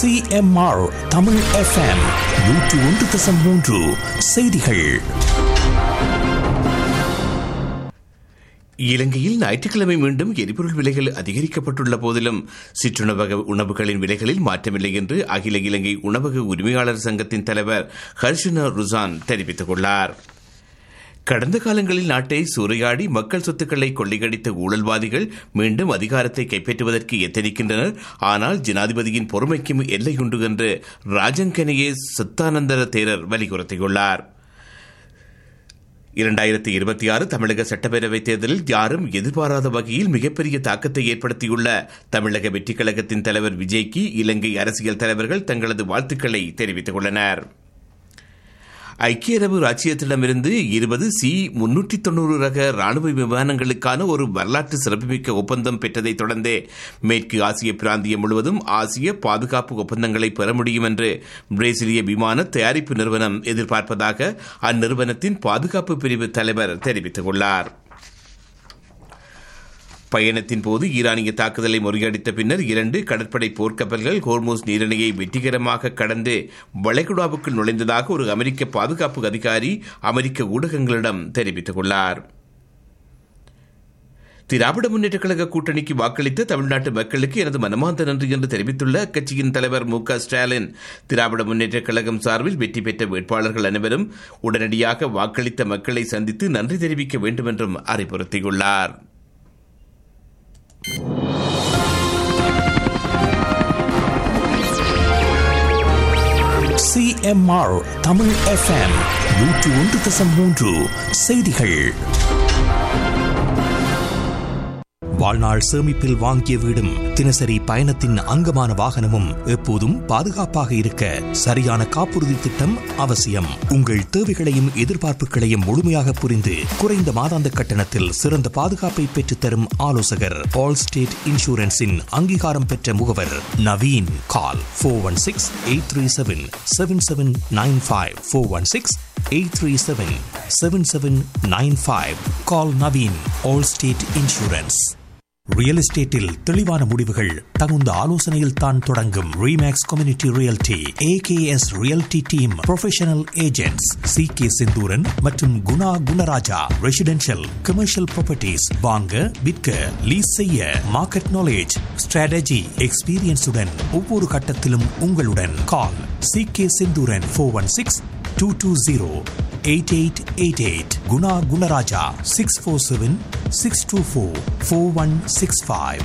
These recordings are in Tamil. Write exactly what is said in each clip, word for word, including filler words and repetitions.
C M R Tamil FM நூற்று ஒன்று தசம் மூன்று செய்திகள். இலங்கையில் ஞாயிற்றுக்கிழமை மீண்டும் எரிபொருள் விலைகள் அதிகரிக்கப்பட்டுள்ள போதிலும் சிற்றுணவக உணவுகளின் விலைகளில் மாற்றமில்லை என்று அகில இலங்கை உணவக உரிமையாளர் சங்கத்தின் தலைவர் ஹர்ஷனா ருசான் தெரிவித்துள்ளார். கடந்த காலங்களில் நாட்டை சூறையாடி மக்கள் சொத்துக்களை கொள்ளையடித்த ஊழல்வாதிகள் மீண்டும் அதிகாரத்தை கைப்பற்றுவதற்கு எத்தனிக்கின்றனர். ஆனால் ஜனாதிபதியின் பொறுமைக்கும் எல்லையுண்டு என்று ராஜங்கனையே சத்தானந்தர தேரர் வலியுறுத்தியுள்ளார். இரண்டாயிரத்தி இருபத்தி ஆறு தமிழக சட்டப்பேரவைத் தேர்தலில் யாரும் எதிர்பாராத வகையில் மிகப்பெரிய தாக்கத்தை ஏற்படுத்தியுள்ள தமிழக வெற்றிக் கழகத்தின் தலைவர் விஜய்க்கு இலங்கை அரசியல் தலைவர்கள் தங்களது வாழ்த்துக்களை தெரிவித்துள்ளனர். ஐக்கிய அரபு ராச்சியத்திடமிருந்து இருபது சி முன்னூற்றி தொன்னூறு ரக ராணுவ விமானங்களுக்கான ஒரு வரலாற்று சிறப்புமிக்க ஒப்பந்தம் பெற்றதைத் தொடர்ந்தே மேற்கு ஆசிய பிராந்தியம் முழுவதும் ஆசிய பாதுகாப்பு ஒப்பந்தங்களை பெற முடியும் என்று பிரேசிலிய விமான தயாரிப்பு நிறுவனம் எதிர்பார்ப்பதாக அந்நிறுவனத்தின் பாதுகாப்பு பிரிவு தலைவர் தெரிவித்துள்ளார். பயணத்தின் போது ஈரானிய தாக்குதலை முறியடித்த பின்னர் இரண்டு கடற்படை போர்க்கப்பல்கள் ஹோர்மூஸ் நீரிணையை வெற்றிகரமாக கடந்து வளைகுடாவுக்குள் நுழைந்ததாக ஒரு அமெரிக்க பாதுகாப்பு அதிகாரி அமெரிக்க ஊடகங்களிடம் தெரிவித்துள்ளார். திராவிட முன்னேற்றக் கழக கூட்டணிக்கு வாக்களித்த தமிழ்நாட்டு மக்களுக்கு எனது மனமார்ந்த நன்றி என்று தெரிவித்துள்ள அக்கட்சியின் தலைவர் மு க ஸ்டாலின், திராவிட முன்னேற்றக் கழகம் சார்பில் வெற்றி பெற்ற வேட்பாளர்கள் அனைவரும் உடனடியாக வாக்களித்த மக்களை சந்தித்து நன்றி தெரிவிக்க வேண்டும் என்றும் அறிவுறுத்தியுள்ளார். C M R Tamil FM நூற்று ஒன்று தசம் மூன்று செய்திகள். வாழ்நாள் சேமிப்பில் வாங்கிய வீடும் தினசரி பயணத்தின் அங்கமான வாகனமும் எப்போதும் பாதுகாப்பாக இருக்க சரியான காப்புறுதி திட்டம் அவசியம். உங்கள் தேவைகளையும் எதிர்பார்ப்புகளையும் முழுமையாக புரிந்து குறைந்த மாதாந்த கட்டணத்தில் சிறந்த பாதுகாப்பை பெற்றுத்தரும் ஆலோசகர் ஆல் ஸ்டேட் இன்சூரன்ஸின் அங்கீகாரம் பெற்ற முகவர் Naveen. Call four one six eight three seven seven seven nine five four one six eight three seven seven seven nine five. கால் Naveen. All state insurance. Real எஸ்டேட்டில் தெளிவான முடிவுகள் தகுந்த ஆலோசனையில் தான் தொடங்கும். Remakes community realty AKS realty team professional agents C K Senthuran மற்றும் Guna Gunaraja. Residential commercial properties வாங்க விற்க லீஸ் செய்ய மார்க்கெட் நாலேஜ் ஸ்ட்ராட்டஜி எக்ஸ்பீரியன்ஸுடன் ஒவ்வொரு கட்டத்திலும் உங்களுடன். கால் C K Senthuran four one six two two zero eight eight eight eight. Guna Gunaraja six four seven six two four four one six five.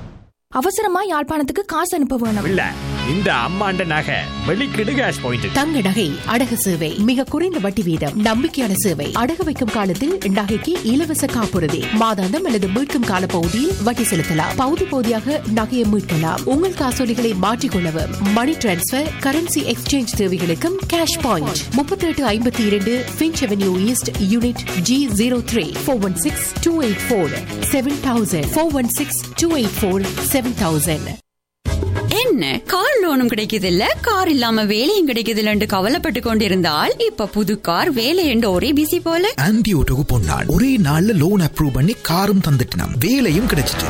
அவசரமா யாழ்ப்பாணத்துக்கு காசு அனுப்ப வேணும். இல்ல, இந்த அம்மாண்ட நகை வெளிக்கிடு கேஷ் பாயிண்ட். தங்க நகை அடகு சேவை மிக குறைந்த வட்டி வீதம், நம்பிக்கையான சேவை. அடகு வைக்கும் காலத்தில் நகைக்கு இலவச காப்புறுதி, மாதாந்தம் அல்லது மீட்கும் கால பகுதியில் வட்டி செலுத்தலாம். பகுதி பகுதியாக நகையை மீட்கலாம். உங்கள் காசோலிகளை மாற்றிக்கொள்ளவும் மணி டிரான்ஸ்பர், கரன்சி எக்ஸ்சேஞ்ச் தேவைகளுக்கும் கேஷ் பாயிண்ட். முப்பத்தி எட்டு ஐம்பத்தி இரண்டு pinch avenue east unit G zero three four one six two eight four seven thousand four one six two eight four seven thousand. என்ன கார் லோனும் கிடைக்குது இல்ல, கார் இல்லாம வேலையும் கிடைக்குது இல்லன்னு கவலைப்பட்டு கொண்டிருந்தால் இப்ப புது கார் வேலை என்று ஒரே பிசி போல. ஆன்டி ஓட்டோக்கு போனாள், ஒரே நாள்ல லோன் அப்ரூவ் பண்ணி காரும் தந்துட்டினாம், வேலையும் கிடைச்சிட்டு.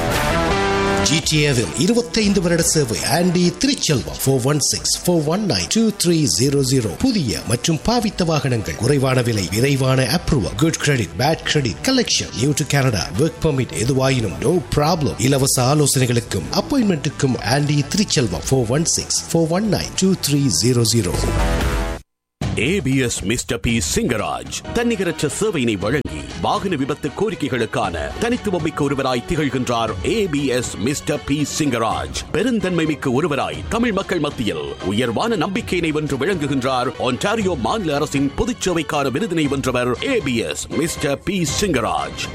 ஜிடிஏவில் இருபத்தைந்து வருட சேவை. Aunty Thiruchelvam four one six four one nine two three zero zero. புதிய மற்றும் பாவித்த வாகனங்கள், குறைவான விலை, விரைவான approval, good credit, bad credit, collection, new to Canada, work permit, எதுவாயினும் நோ ப்ராப்ளம். இலவச ஆலோசனைகளுக்கும் அப்பாயின்மெண்ட்டுக்கும் aunty Thiruchelvam four one six four one nine two three zero zero. ABS mister B Singaraj தன்னிகரற்ற சேவையினை வழங்கி வாகன விபத்து கோரிக்கைகளுக்கான தனித்துவமிக்க ஒருவராய் திகழ்கின்றார். ஏபிஎஸ் மிஸ்டர் பி சிங்கராஜ் பெருந்தன்மை மிக்க ஒருவராய் தமிழ் மக்கள் மத்தியில் உயர்வான நம்பிக்கையினை வென்று விளங்குகின்றார். ஒன்டாரியோ மாநில அரசின் பொதுச்சேவைக்கான விருதினை வென்றவர் ஏபிஎஸ் மிஸ்டர் பி சிங்கராஜ்.